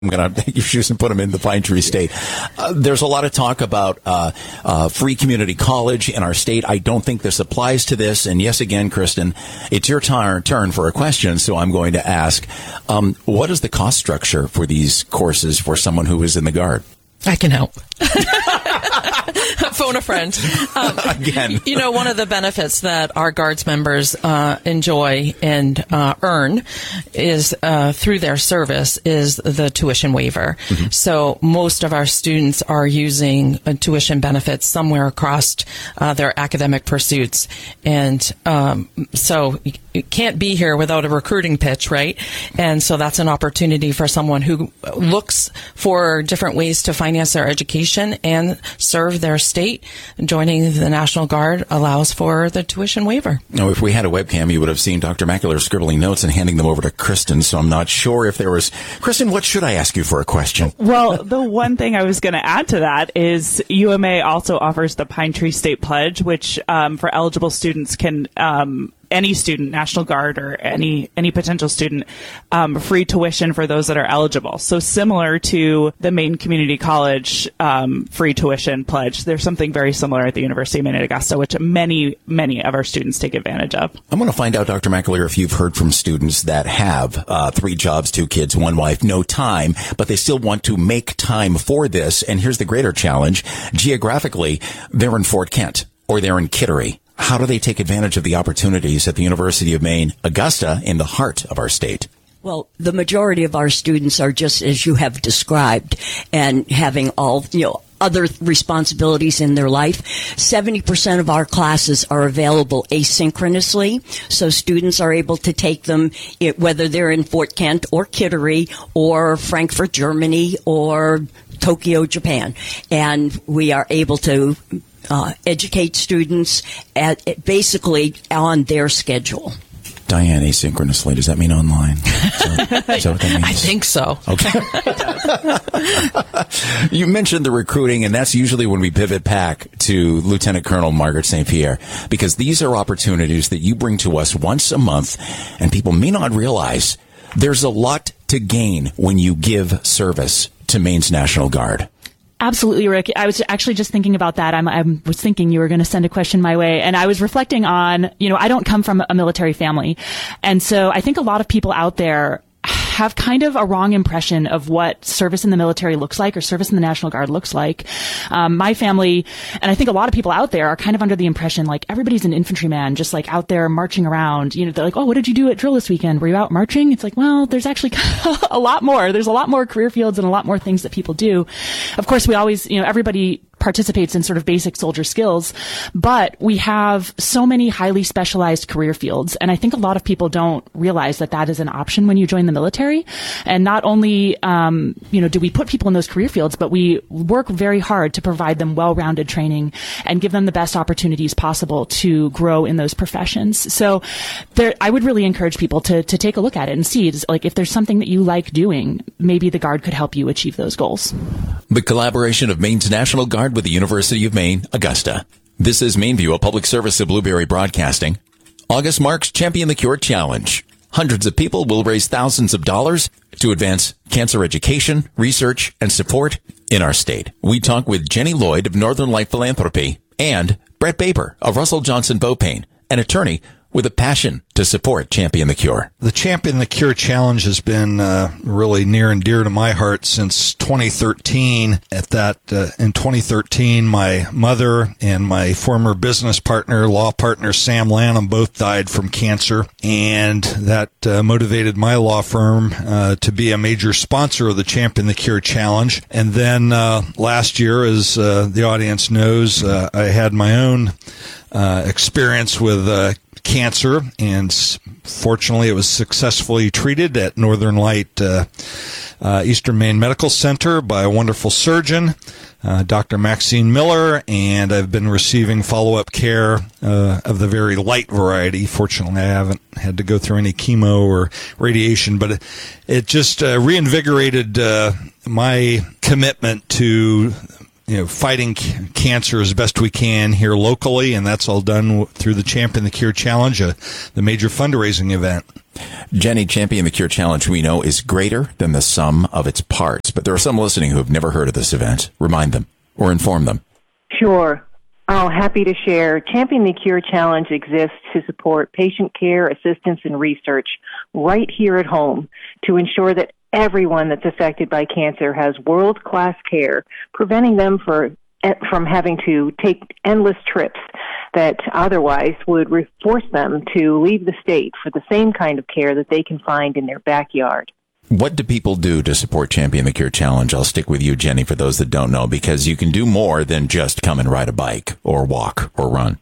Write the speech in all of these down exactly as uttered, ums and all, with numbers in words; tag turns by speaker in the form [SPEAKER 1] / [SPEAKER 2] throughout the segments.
[SPEAKER 1] I'm going to take your shoes and put them in the Pine Tree State. Uh, there's a lot of talk about uh, uh, free community college in our state. I don't think this applies to this. And yes, again, Kristen, it's your tar- turn for a question, so I'm going to ask, um, what is the cost structure for these courses for someone who is in the Guard?
[SPEAKER 2] I can help. Phone a friend. Um,
[SPEAKER 1] Again.
[SPEAKER 2] You know, one of the benefits that our Guards members uh, enjoy and uh, earn is uh, through their service is the tuition waiver. Mm-hmm. So most of our students are using uh, tuition benefits somewhere across uh, their academic pursuits. And um, so you can't be here without a recruiting pitch, right? And so that's an opportunity for someone who looks for different ways to finance their education and serve their state. Joining the National Guard allows for the tuition waiver.
[SPEAKER 1] Now, if we had a webcam, you would have seen Doctor Mackler scribbling notes and handing them over to Kristen, so I'm not sure if there was... Kristen, what should I ask you for a question?
[SPEAKER 3] Well, the one thing I was going to add to that is U M A also offers the Pine Tree State Pledge, which um, for eligible students can... Um, any student, National Guard or any any potential student, um, free tuition for those that are eligible. So similar to the Maine Community College um, free tuition pledge, there's something very similar at the University of Maine at Augusta, which many, many of our students take advantage of.
[SPEAKER 1] I'm going to find out, Doctor McAleer, if you've heard from students that have uh, three jobs, two kids, one wife, no time, but they still want to make time for this. And here's the greater challenge. Geographically, they're in Fort Kent or they're in Kittery. How do they take advantage of the opportunities at the University of Maine, Augusta, in the heart of our state?
[SPEAKER 4] Well, the majority of our students are just as you have described, and having all, you know, other responsibilities in their life. seventy percent of our classes are available asynchronously, so students are able to take them it, whether they're in Fort Kent or Kittery or Frankfurt, Germany, or Tokyo, Japan. And we are able to Uh, educate students at basically on their schedule.
[SPEAKER 1] Diane, asynchronously, does that mean online? Is that, is that what that means?
[SPEAKER 2] I think so.
[SPEAKER 1] Okay. You mentioned the recruiting, and that's usually when we pivot back to Lieutenant Colonel Margaret Saint Pierre, because these are opportunities that you bring to us once a month, and people may not realize there's a lot to gain when you give service to Maine's National Guard.
[SPEAKER 5] Absolutely, Rick. I was actually just thinking about that. I'm, I was thinking you were going to send a question my way. And I was reflecting on, you know, I don't come from a military family. And so I think a lot of people out there have kind of a wrong impression of what service in the military looks like or service in the National Guard looks like. Um, my family, and I think a lot of people out there are kind of under the impression like everybody's an infantryman, just like out there marching around. You know, they're like, oh, what did you do at drill this weekend? Were you out marching? It's like, well, there's actually a lot more. There's a lot more career fields and a lot more things that people do. Of course, we always, you know, everybody participates in sort of basic soldier skills, but we have so many highly specialized career fields. And I think a lot of people don't realize that that is an option when you join the military. And not only, um, you know, do we put people in those career fields, but we work very hard to provide them well-rounded training and give them the best opportunities possible to grow in those professions. So there, I would really encourage people to, to take a look at it and see, it's like, if there's something that you like doing, maybe the Guard could help you achieve those goals.
[SPEAKER 1] The collaboration of Maine's National Guard with the University of Maine, Augusta. This is Mainview, a public service of Blueberry Broadcasting. August marks Champion the Cure Challenge. Hundreds of people will raise thousands of dollars to advance cancer education, research, and support in our state. We talk with Jenny Lloyd of Northern Light Philanthropy and Brett Baber of Russell Johnson Beaupain, an attorney with a passion to support Champion the Cure.
[SPEAKER 6] The Champion the Cure Challenge has been uh, really near and dear to my heart since twenty thirteen. At that, uh, in twenty thirteen, my mother and my former business partner, law partner Sam Lanham, both died from cancer, and that uh, motivated my law firm uh, to be a major sponsor of the Champion the Cure Challenge. And then uh, last year, as uh, the audience knows, uh, I had my own uh, experience with uh, cancer, and fortunately it was successfully treated at Northern Light uh, uh, Eastern Maine Medical Center by a wonderful surgeon, uh, Doctor Maxine Miller, and I've been receiving follow-up care uh, of the very light variety. Fortunately, I haven't had to go through any chemo or radiation, but it, it just uh, reinvigorated uh, my commitment to you know, fighting c- cancer as best we can here locally, and that's all done w- through the Champion the Cure Challenge, uh, the major fundraising event.
[SPEAKER 1] Jenny, Champion the Cure Challenge, we know, is greater than the sum of its parts, but there are some listening who have never heard of this event. Remind them or inform them.
[SPEAKER 7] Sure. Oh, happy to share. Champion the Cure Challenge exists to support patient care, assistance, and research right here at home to ensure that everyone that's affected by cancer has world-class care, preventing them for, from having to take endless trips that otherwise would re- force them to leave the state for the same kind of care that they can find in their backyard.
[SPEAKER 1] What do people do to support Champion the Cure Challenge? I'll stick with you, Jenny, for those that don't know, because you can do more than just come and ride a bike or walk or run.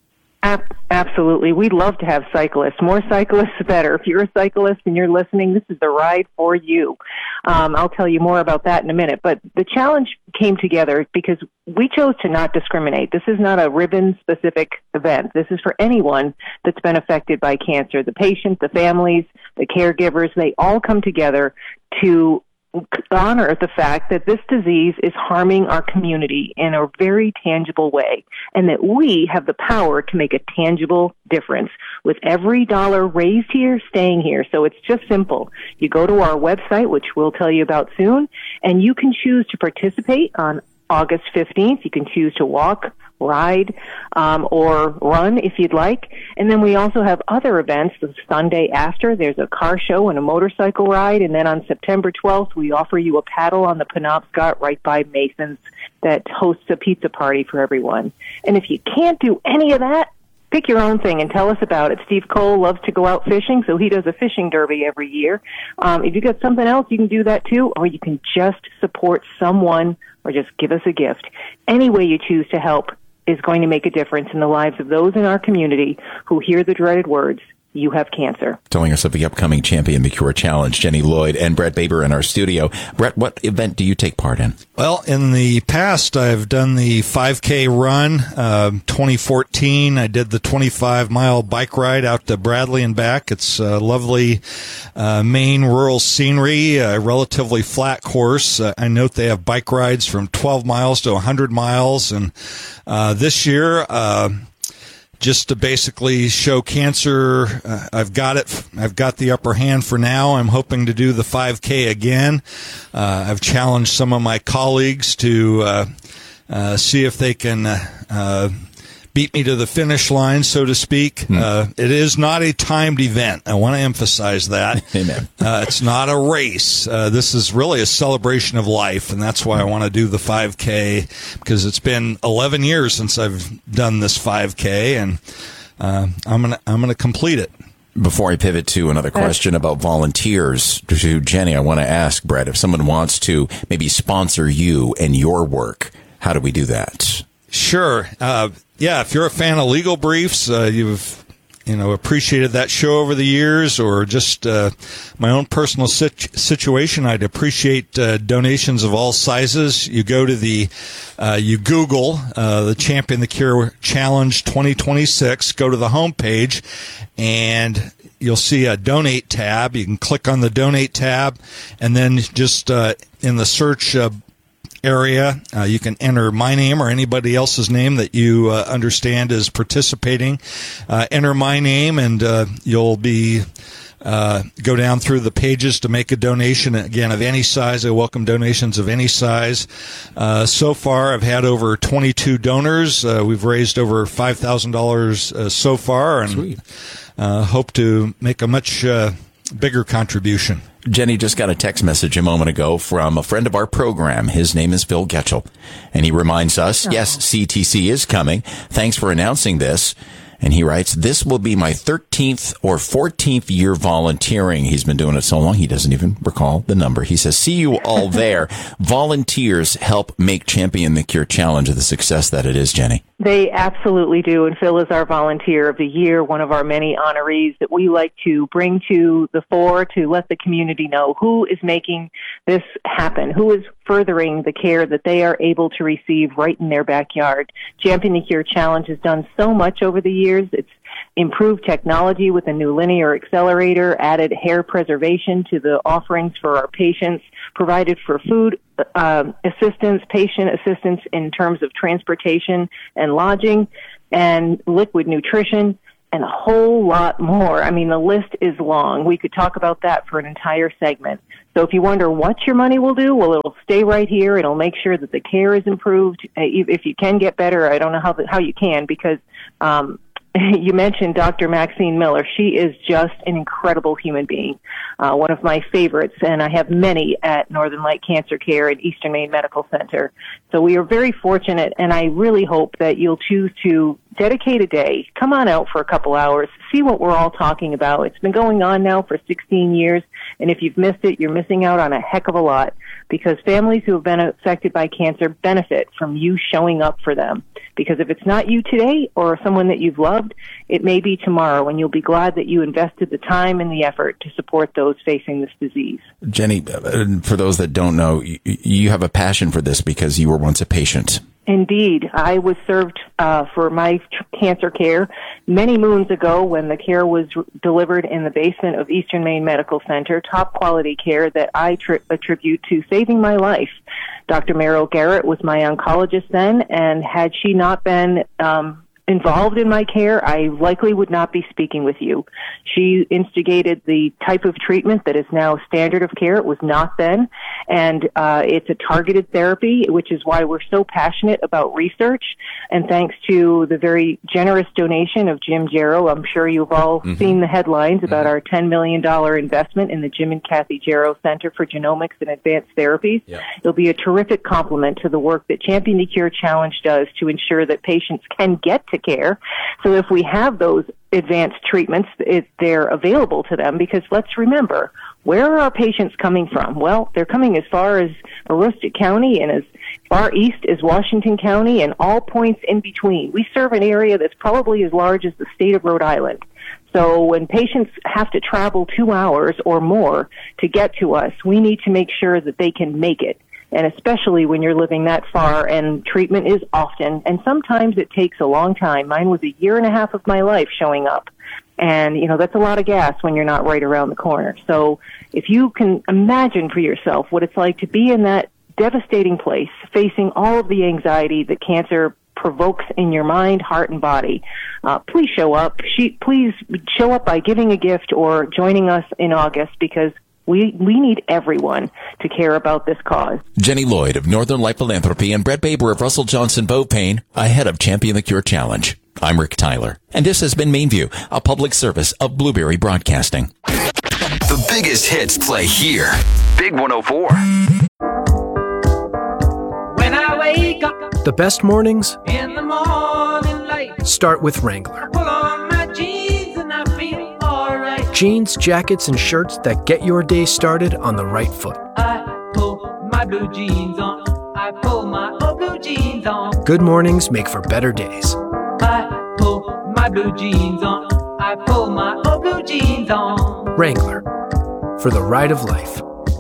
[SPEAKER 7] Absolutely. We'd love to have cyclists. More cyclists, the better. If you're a cyclist and you're listening, this is the ride for you. Um, I'll tell you more about that in a minute. But the challenge came together because we chose to not discriminate. This is not a ribbon-specific event. This is for anyone that's been affected by cancer. The patient, the families, the caregivers, they all come together to honor the fact that this disease is harming our community in a very tangible way, and that we have the power to make a tangible difference with every dollar raised here staying here. So it's just simple. You go to our website, which we'll tell you about soon, and you can choose to participate on August fifteenth. You can choose to walk, ride, um, or run if you'd like. And then we also have other events. The Sunday after, there's a car show and a motorcycle ride. And then on September twelfth, we offer you a paddle on the Penobscot right by Mason's that hosts a pizza party for everyone. And if you can't do any of that, pick your own thing and tell us about it. Steve Cole loves to go out fishing, so he does a fishing derby every year. Um, if you got something else, you can do that too, or you can just support someone or just give us a gift. Any way you choose to help is going to make a difference in the lives of those in our community who hear the dreaded words, "You have cancer."
[SPEAKER 1] Telling us of the upcoming Champion the Cure Challenge, Jenny Lloyd and Brett Baber in our studio. Brett, what event do you take part in?
[SPEAKER 6] Well, in the past, I've done the five K run. Uh, twenty fourteen, I did the twenty-five mile bike ride out to Bradley and back. It's a lovely uh, Maine rural scenery, a relatively flat course. Uh, I note they have bike rides from twelve miles to one hundred miles. And uh, this year, uh, just to basically show cancer, uh, I've got it. I've got the upper hand for now. I'm hoping to do the five K again. Uh, I've challenged some of my colleagues to uh, uh, see if they can uh, uh, beat me to the finish line, so to speak. Hmm. Uh, it is not a timed event. I want to emphasize that.
[SPEAKER 1] Amen.
[SPEAKER 6] Uh, it's not a race. Uh, this is really a celebration of life, and that's why I want to do the five K, because it's been eleven years since I've done this five K, and uh, I'm gonna I'm gonna complete it.
[SPEAKER 1] Before I pivot to another question about volunteers, to Jenny, I want to ask, Brett, if someone wants to maybe sponsor you and your work, how do we do that?
[SPEAKER 6] Sure. Uh, yeah, if you're a fan of Legal Briefs, uh, you've you know appreciated that show over the years, or just uh, my own personal sit- situation, I'd appreciate uh, donations of all sizes. You go to the, uh, you Google uh, the Champion the Cure Challenge twenty twenty-six, go to the homepage, and you'll see a donate tab. You can click on the donate tab, and then just uh, in the search uh, area, uh, you can enter my name or anybody else's name that you uh, understand is participating. Uh, enter my name, and uh, you'll be uh, go down through the pages to make a donation. Again, of any size. I welcome donations of any size. Uh, so far, I've had over twenty-two donors. Uh, we've raised over five thousand dollars uh, so far, and uh, hope to make a much uh, bigger contribution.
[SPEAKER 1] Jenny just got a text message a moment ago from a friend of our program. His name is Phil Getchell, and he reminds us, oh. yes, C T C is coming. Thanks for announcing this. And he writes, this will be my thirteenth or fourteenth year volunteering. He's been doing it so long, he doesn't even recall the number. He says, see you all there. Volunteers help make Champion the Cure Challenge the success that it is, Jenny.
[SPEAKER 7] They absolutely do, and Phil is our Volunteer of the Year, one of our many honorees that we like to bring to the fore to let the community know who is making this happen, who is furthering the care that they are able to receive right in their backyard. Champion the Cure Challenge has done so much over the years. It's improved technology with a new linear accelerator, added hair preservation to the offerings for our patients, provided for food uh, assistance, patient assistance in terms of transportation and lodging, and liquid nutrition, and a whole lot more. I mean, the list is long. We could talk about that for an entire segment. So if you wonder what your money will do, well, it'll stay right here. It'll make sure that the care is improved. If you can get better, I don't know how the, how you can, because um, you mentioned Doctor Maxine Miller. She is just an incredible human being, uh, one of my favorites, and I have many at Northern Light Cancer Care at Eastern Maine Medical Center. So we are very fortunate, and I really hope that you'll choose to dedicate a day, come on out for a couple hours, see what we're all talking about. It's been going on now for sixteen years, and if you've missed it, you're missing out on a heck of a lot, because families who have been affected by cancer benefit from you showing up for them. Because if it's not you today or someone that you've loved, it may be tomorrow, and you'll be glad that you invested the time and the effort to support those facing this disease.
[SPEAKER 1] Jenny, for those that don't know, you have a passion for this because you were once a patient.
[SPEAKER 7] Indeed. I was served uh, for my tr- cancer care many moons ago when the care was r- delivered in the basement of Eastern Maine Medical Center, top quality care that I tri- attribute to saving my life. Doctor Meryl Garrett was my oncologist then, and had she not been um, involved in my care, I likely would not be speaking with you. She instigated the type of treatment that is now standard of care. It was not then, and uh, it's a targeted therapy, which is why we're so passionate about research. And thanks to the very generous donation of Jim Jarrow, I'm sure you've all mm-hmm. seen the headlines about mm-hmm. our ten million dollars investment in the Jim and Kathy Jarrow Center for Genomics and Advanced Therapies. Yeah. It'll be a terrific complement to the work that Champion the Cure Challenge does to ensure that patients can get to care. So if we have those advanced treatments, it, they're available to them, because let's remember, where are our patients coming from? Well, they're coming as far as Aroostook County and as far east as Washington County and all points in between. We serve an area that's probably as large as the state of Rhode Island. So when patients have to travel two hours or more to get to us, we need to make sure that they can make it. And especially when you're living that far, and treatment is often, and sometimes it takes a long time. Mine was a year and a half of my life showing up. And, you know, that's a lot of gas when you're not right around the corner. So if you can imagine for yourself what it's like to be in that devastating place, facing all of the anxiety that cancer provokes in your mind, heart, and body, uh, please show up. She, please show up by giving a gift or joining us in August, because We we need everyone to care about this cause.
[SPEAKER 1] Jenny Lloyd of Northern Light Philanthropy and Brett Baber of Russell Johnson Beaupain, ahead of Champion the Cure Challenge. I'm Rick Tyler, and this has been Mainview, a public service of Blueberry Broadcasting.
[SPEAKER 8] The biggest hits play here. Big one oh four.
[SPEAKER 9] When I wake up,
[SPEAKER 10] the best mornings
[SPEAKER 9] in the morning light,
[SPEAKER 10] start with Wrangler.
[SPEAKER 9] Pull on my jeans and I feel alright.
[SPEAKER 10] Jeans, jackets, and shirts that get your day started on the right foot.
[SPEAKER 9] I pull my blue jeans on. I pull my old blue jeans on.
[SPEAKER 10] Good mornings make for better days.
[SPEAKER 9] I pull my blue jeans on. I pull my old blue jeans on.
[SPEAKER 10] Wrangler, for the ride of life.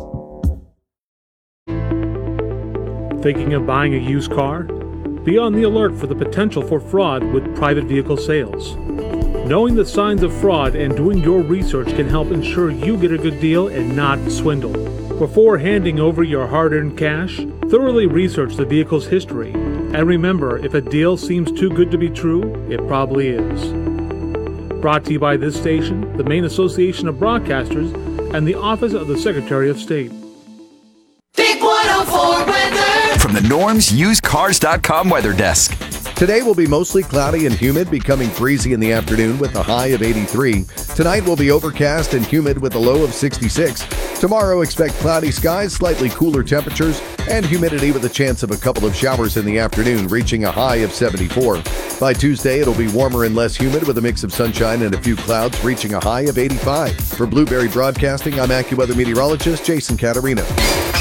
[SPEAKER 11] Thinking of buying a used car? Be on the alert for the potential for fraud with private vehicle sales. Knowing the signs of fraud and doing your research can help ensure you get a good deal and not swindled. Before handing over your hard-earned cash, thoroughly research the vehicle's history. And remember, if a deal seems too good to be true, it probably is. Brought to you by this station, the Maine Association of Broadcasters, and the Office of the Secretary of State.
[SPEAKER 8] Big one oh four weather from the Norms Used Cars dot com weather desk.
[SPEAKER 12] Today will be mostly cloudy and humid, becoming breezy in the afternoon with a high of eighty-three. Tonight will be overcast and humid with a low of sixty-six. Tomorrow, expect cloudy skies, slightly cooler temperatures, and humidity with a chance of a couple of showers in the afternoon, reaching a high of seventy-four. By Tuesday, it'll be warmer and less humid with a mix of sunshine and a few clouds, reaching a high of eighty-five. For Blueberry Broadcasting, I'm AccuWeather meteorologist Jason Caterino.